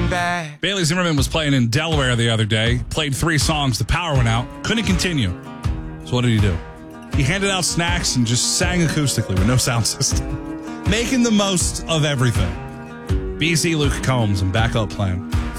back. Bailey Zimmerman was playing in Delaware the other day, played 3 songs, the power went out, couldn't continue. So what did he do? He handed out snacks and just sang acoustically with no sound system, making the most of everything. BZ Luke Combs and Backup Plan.